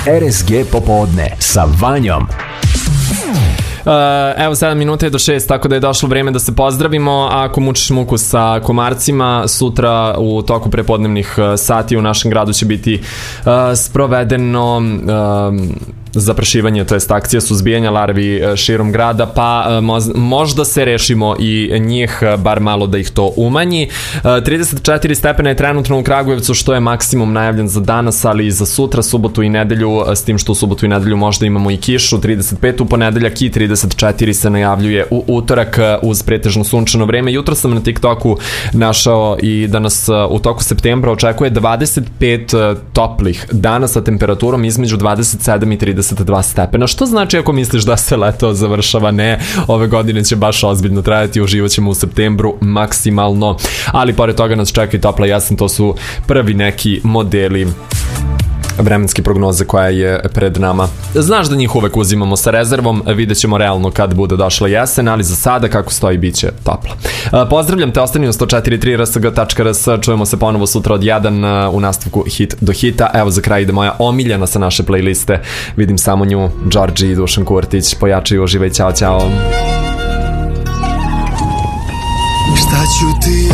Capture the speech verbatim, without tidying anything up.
R S G popodne sa Vanjom. Uh, evo sedam minuta je do šest, tako da je došlo vreme da se pozdravimo. Ako mučiš muku sa komarcima, sutra u toku prepodnevnih sati u našem gradu će biti uh, sprovedeno uh, zaprašivanje, to jest akcija suzbijanja larvi širom grada, pa možda se rešimo i njih, bar malo da ih to umanji. trideset četiri stepena je trenutno u Kragujevcu, što je maksimum najavljen za danas, ali i za sutra, subotu i nedelju, s tim što u subotu i nedelju možda imamo i kišu. trideset pet u ponedeljak i trideset četiri se najavljuje u utorak uz pretežno sunčano vreme. Jutro sam na TikToku našao i da nas u toku septembra očekuje dvadeset pet toplih dana sa temperaturom između dvadeset sedam i trideset dva stepena, što znači ako misliš da se leto završava, ne, ove godine će baš ozbiljno trajati, uživat ćemo u septembru maksimalno, ali pored toga nas čeka i topla jesen, to su prvi neki modeli vremenske prognoze koja je pred nama. Znaš da njih uvek uzimamo sa rezervom, vidjet ćemo realno kad bude došla jesen, ali za sada kako stoji bit će toplo. Pozdravljam te, ostani u sto četiri tri r s g tačka r s, čujemo se ponovo sutra od jedan u nastavku Hit do hita. Evo za kraj ide moja omiljena sa naše playliste, vidim samo nju, Đorđe i Dušan Kurtić, pojačaj, uživaj, ćao, ćao. Šta ću ti